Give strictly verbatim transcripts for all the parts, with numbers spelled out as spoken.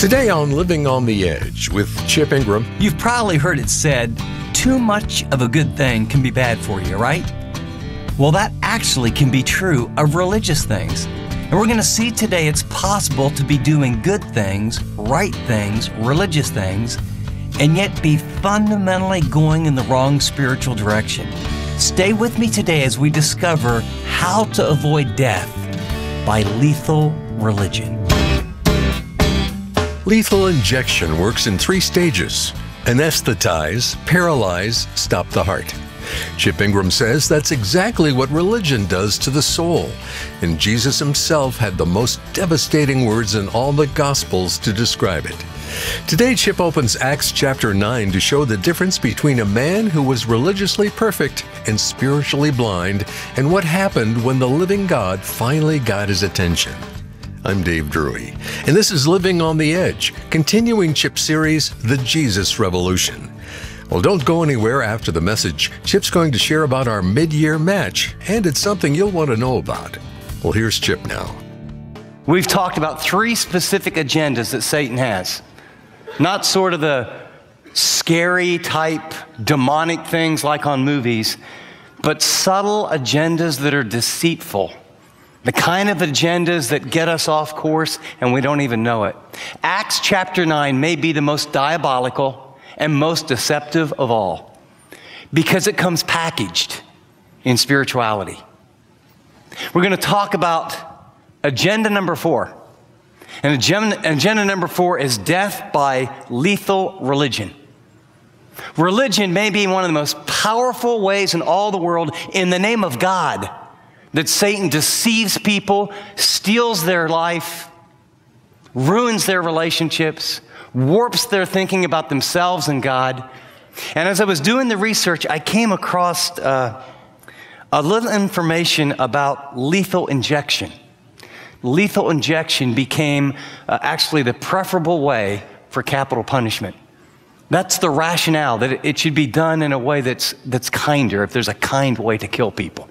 Today on Living on the Edge with Chip Ingram. You've probably heard it said, too much of a good thing can be bad for you, right? Well, that actually can be true of religious things. And we're going to see today it's possible to be doing good things, right things, religious things, and yet be fundamentally going in the wrong spiritual direction. Stay with me today as we discover how to avoid death by lethal religion. Lethal injection works in three stages: anesthetize, paralyze, stop the heart. Chip Ingram says that's exactly what religion does to the soul, and Jesus himself had the most devastating words in all the Gospels to describe it. Today, Chip opens Acts chapter nine to show the difference between a man who was religiously perfect and spiritually blind, and what happened when the living God finally got his attention. I'm Dave Drury, and this is Living on the Edge, continuing Chip's series, The Jesus Revolution. Well, don't go anywhere after the message. Chip's going to share about our mid-year match, and it's something you'll want to know about. Well, here's Chip now. We've talked about three specific agendas that Satan has. Not sort of the scary type demonic things like on movies, but subtle agendas that are deceitful. The kind of agendas that get us off course and we don't even know it. Acts chapter nine may be the most diabolical and most deceptive of all because it comes packaged in spirituality. We're going to talk about agenda number four. And agenda, agenda number four is death by lethal religion. Religion may be one of the most powerful ways in all the world in the name of God that Satan deceives people, steals their life, ruins their relationships, warps their thinking about themselves and God. And as I was doing the research, I came across uh, a little information about lethal injection. Lethal injection became uh, actually the preferable way for capital punishment. That's the rationale, that it should be done in a way that's, that's kinder, if there's a kind way to kill people.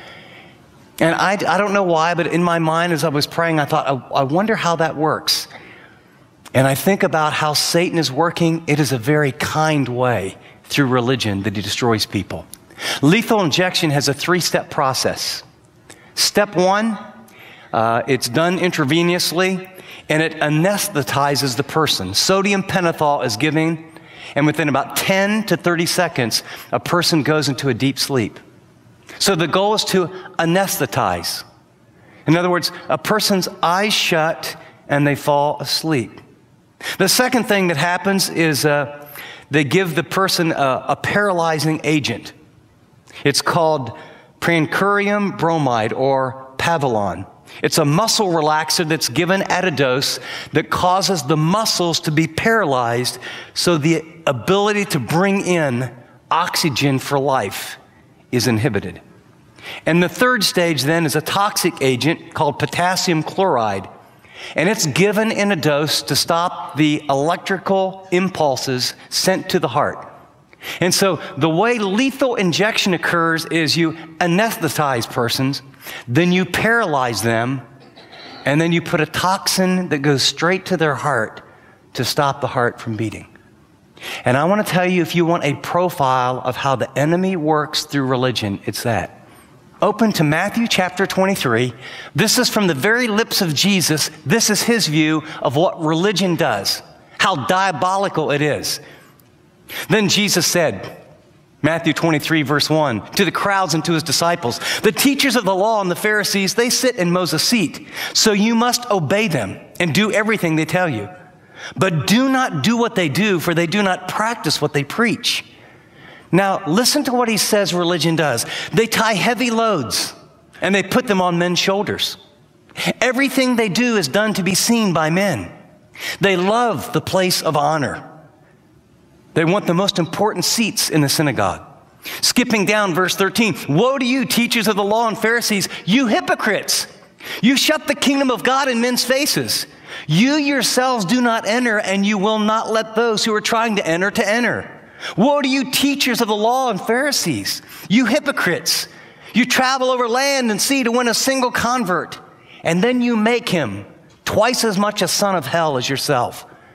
And I, I don't know why, but in my mind as I was praying, I thought, I, I wonder how that works. And I think about how Satan is working. It is a very kind way through religion that he destroys people. Lethal injection has a three-step process. Step one, uh, it's done intravenously, and it anesthetizes the person. Sodium pentothal is given, and within about ten to thirty seconds, a person goes into a deep sleep. So the goal is to anesthetize. In other words, a person's eyes shut and they fall asleep. The second thing that happens is uh, they give the person a, a paralyzing agent. It's called prancurium bromide or Pavilon. It's a muscle relaxer that's given at a dose that causes the muscles to be paralyzed, so the ability to bring in oxygen for life is inhibited. And the third stage then is a toxic agent called potassium chloride. And it's given in a dose to stop the electrical impulses sent to the heart. And so the way lethal injection occurs is you anesthetize persons, then you paralyze them, and then you put a toxin that goes straight to their heart to stop the heart from beating. And I want to tell you, if you want a profile of how the enemy works through religion, it's that. Open to Matthew chapter twenty-three. This is from the very lips of Jesus. This is his view of what religion does, how diabolical it is. Then Jesus said, Matthew twenty-three, verse one, to the crowds and to his disciples, the teachers of the law and the Pharisees, they sit in Moses' seat. So you must obey them and do everything they tell you. But do not do what they do, for they do not practice what they preach. Now, listen to what he says religion does. They tie heavy loads, and they put them on men's shoulders. Everything they do is done to be seen by men. They love the place of honor. They want the most important seats in the synagogue. Skipping down verse thirteen, woe to you, teachers of the law and Pharisees, you hypocrites! You shut the kingdom of God in men's faces. You yourselves do not enter, and you will not let those who are trying to enter to enter. Woe to you, teachers of the law and Pharisees, you hypocrites! You travel over land and sea to win a single convert, and then you make him twice as much a son of hell as yourself.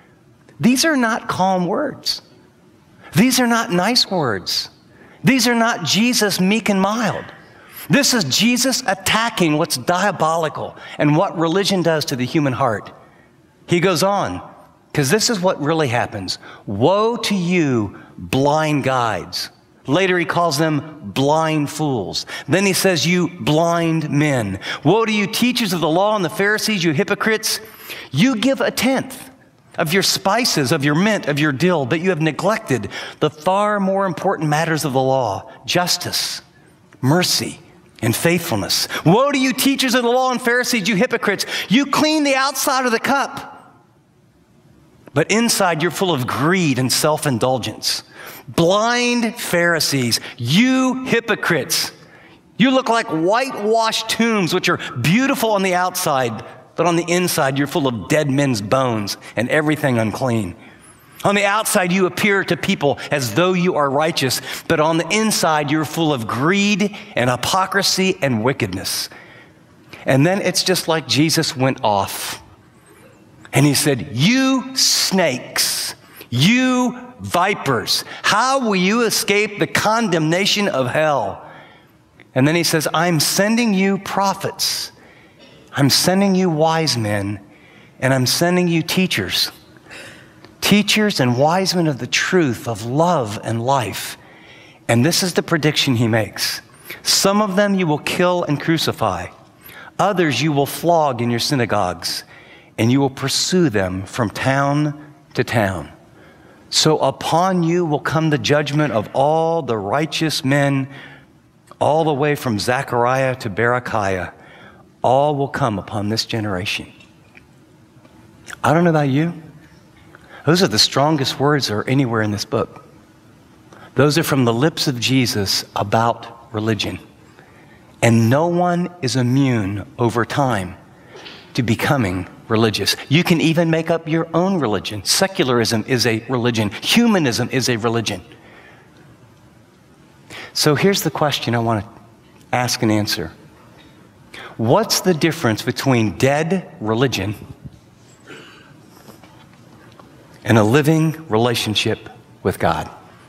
These are not calm words. These are not nice words. These are not Jesus meek and mild. This is Jesus attacking what's diabolical and what religion does to the human heart. He goes on, because this is what really happens. Woe to you, blind guides. Later he calls them blind fools. Then he says, you blind men. Woe to you, teachers of the law and the Pharisees, you hypocrites. You give a tenth of your spices, of your mint, of your dill, but you have neglected the far more important matters of the law, justice, mercy, and faithfulness. Woe to you, teachers of the law and Pharisees, you hypocrites. You clean the outside of the cup, but inside you're full of greed and self-indulgence. Blind Pharisees, you hypocrites. You look like whitewashed tombs, which are beautiful on the outside, but on the inside you're full of dead men's bones and everything unclean. On the outside you appear to people as though you are righteous, but on the inside you're full of greed and hypocrisy and wickedness. And then it's just like Jesus went off. And he said, you snakes, you vipers, how will you escape the condemnation of hell? And then he says, I'm sending you prophets. I'm sending you wise men, and I'm sending you teachers. Teachers and wise men of the truth, of love and life. And this is the prediction he makes. Some of them you will kill and crucify. Others you will flog in your synagogues, and you will pursue them from town to town. So upon you will come the judgment of all the righteous men, all the way from Zechariah to Berechiah. All will come upon this generation. I don't know about you. Those are the strongest words that are anywhere in this book. Those are from the lips of Jesus about religion. And no one is immune over time to becoming religious. You can even make up your own religion. Secularism is a religion. Humanism is a religion. So here's the question I want to ask and answer. What's the difference between dead religion and a living relationship with God?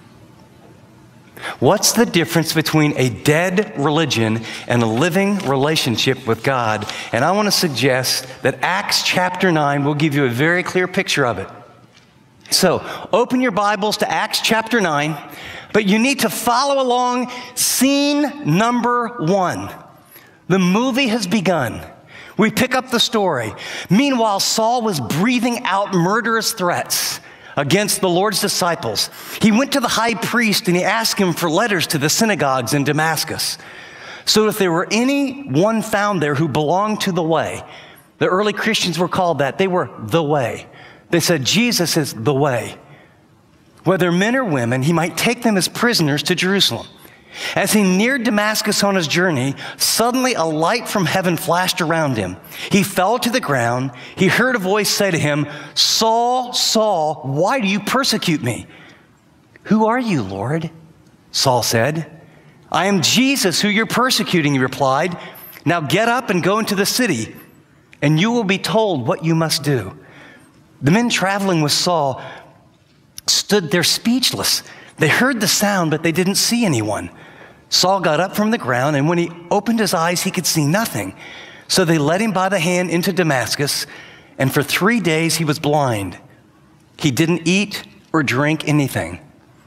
What's the difference between a dead religion and a living relationship with God? And I want to suggest that Acts chapter nine will give you a very clear picture of it. So open your Bibles to Acts chapter nine, but you need to follow along scene number one. The movie has begun. We pick up the story. Meanwhile, Saul was breathing out murderous threats against the Lord's disciples. He went to the high priest and he asked him for letters to the synagogues in Damascus. So if there were anyone found there who belonged to the way, the early Christians were called that. They were the way. They said, Jesus is the way. Whether men or women, he might take them as prisoners to Jerusalem. As he neared Damascus on his journey, suddenly a light from heaven flashed around him. He fell to the ground. He heard a voice say to him, Saul, Saul, why do you persecute me? Who are you, Lord? Saul said. I am Jesus who you're persecuting, he replied. Now get up and go into the city, and you will be told what you must do. The men traveling with Saul stood there speechless. They heard the sound, but they didn't see anyone. Saul got up from the ground, and when he opened his eyes, he could see nothing. So they led him by the hand into Damascus, and for three days he was blind. He didn't eat or drink anything.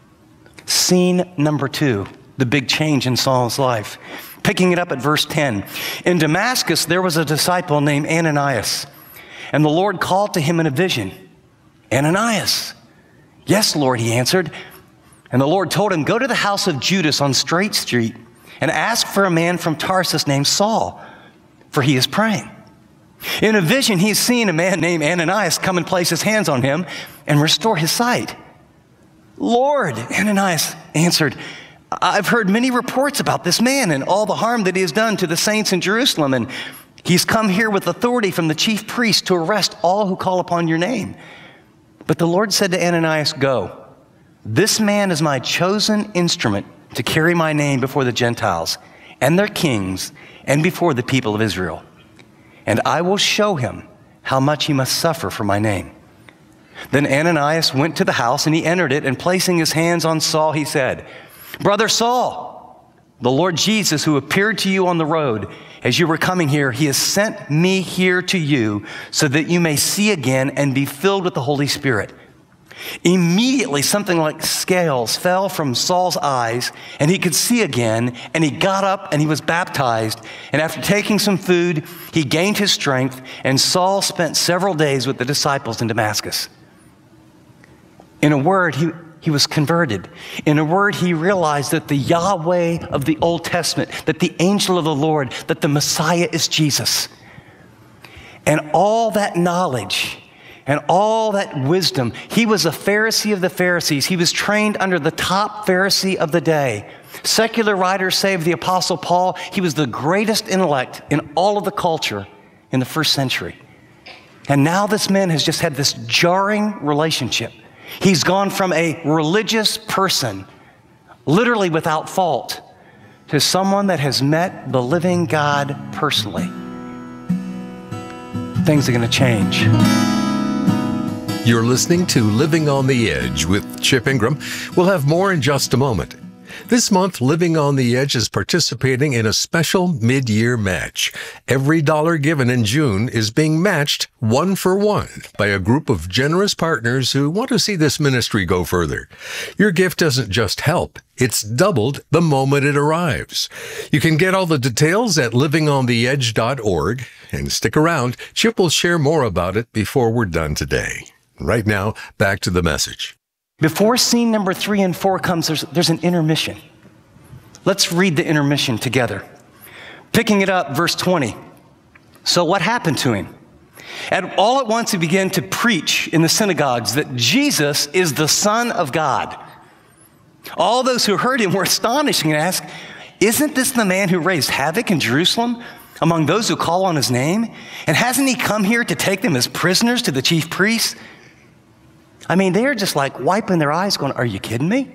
Scene number two, the big change in Saul's life. Picking it up at verse ten. In Damascus, there was a disciple named Ananias, and the Lord called to him in a vision, Ananias. Yes, Lord, he answered. And the Lord told him, go to the house of Judas on Straight Street and ask for a man from Tarsus named Saul, for he is praying. In a vision, he's seen a man named Ananias come and place his hands on him and restore his sight. Lord, Ananias answered, I've heard many reports about this man and all the harm that he has done to the saints in Jerusalem, and he's come here with authority from the chief priest to arrest all who call upon your name. But the Lord said to Ananias, go. This man is my chosen instrument to carry my name before the Gentiles and their kings and before the people of Israel. And I will show him how much he must suffer for my name. Then Ananias went to the house, and he entered it, and placing his hands on Saul, he said, "Brother Saul, the Lord Jesus, who appeared to you on the road as you were coming here, he has sent me here to you so that you may see again and be filled with the Holy Spirit." Immediately, something like scales fell from Saul's eyes, and he could see again, and he got up and he was baptized. And after taking some food, he gained his strength, and Saul spent several days with the disciples in Damascus. In a word, he, he was converted. In a word, he realized that the Yahweh of the Old Testament, that the angel of the Lord, that the Messiah is Jesus. And all that knowledge and all that wisdom. He was a Pharisee of the Pharisees. He was trained under the top Pharisee of the day. Secular writers say of the Apostle Paul, he was the greatest intellect in all of the culture in the first century. And now this man has just had this jarring relationship. He's gone from a religious person, literally without fault, to someone that has met the living God personally. Things are going to change. You're listening to Living on the Edge with Chip Ingram. We'll have more in just a moment. This month, Living on the Edge is participating in a special mid-year match. Every dollar given in June is being matched one for one by a group of generous partners who want to see this ministry go further. Your gift doesn't just help, it's doubled the moment it arrives. You can get all the details at living on the edge dot org, and stick around. Chip will share more about it before we're done today. Right now, back to the message. Before scene number three and four comes, there's, there's an intermission. Let's read the intermission together. Picking it up, verse twenty. So what happened to him? And all at once he began to preach in the synagogues that Jesus is the Son of God. All those who heard him were astonished and asked, "Isn't this the man who raised havoc in Jerusalem among those who call on his name? And hasn't he come here to take them as prisoners to the chief priests?" I mean, they're just like wiping their eyes going, "Are you kidding me?"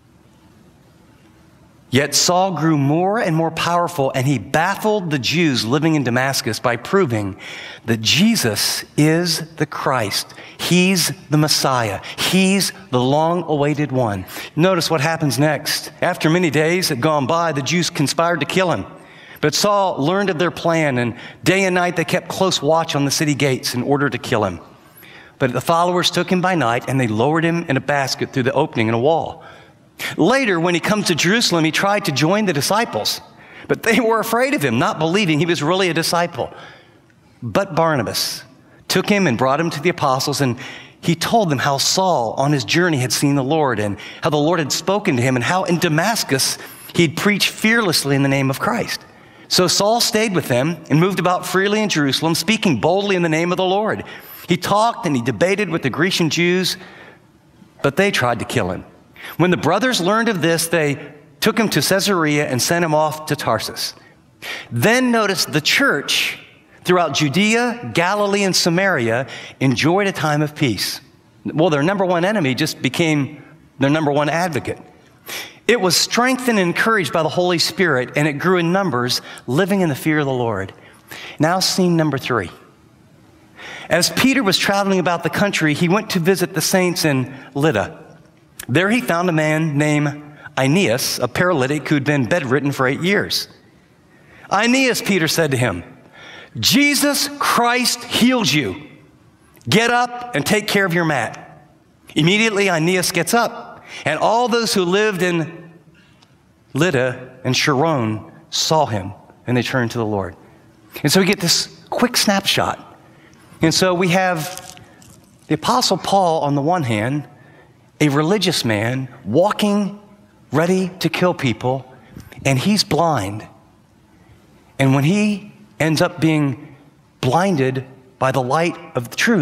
Yet Saul grew more and more powerful, and he baffled the Jews living in Damascus by proving that Jesus is the Christ. He's the Messiah. He's the long-awaited one. Notice what happens next. After many days had gone by, the Jews conspired to kill him. But Saul learned of their plan, and day and night they kept close watch on the city gates in order to kill him. But the followers took him by night, and they lowered him in a basket through the opening in a wall. Later, when he comes to Jerusalem, he tried to join the disciples, but they were afraid of him, not believing he was really a disciple. But Barnabas took him and brought him to the apostles, and he told them how Saul on his journey had seen the Lord, and how the Lord had spoken to him, and how in Damascus he'd preached fearlessly in the name of Christ. So Saul stayed with them and moved about freely in Jerusalem, speaking boldly in the name of the Lord. He talked and he debated with the Grecian Jews, but they tried to kill him. When the brothers learned of this, they took him to Caesarea and sent him off to Tarsus. Then notice the church throughout Judea, Galilee, and Samaria enjoyed a time of peace. Well, their number one enemy just became their number one advocate. It was strengthened and encouraged by the Holy Spirit, and it grew in numbers, living in the fear of the Lord. Now, scene number three. As Peter was traveling about the country, he went to visit the saints in Lydda. There he found a man named Aeneas, a paralytic who'd been bedridden for eight years. "Aeneas," Peter said to him, "Jesus Christ heals you. Get up and take care of your mat." Immediately Aeneas gets up, and all those who lived in Lydda and Sharon saw him, and they turned to the Lord. And so we get this quick snapshot. And so we have the Apostle Paul on the one hand, a religious man walking ready to kill people, and he's blind. And when he ends up being blinded by the light of the truth,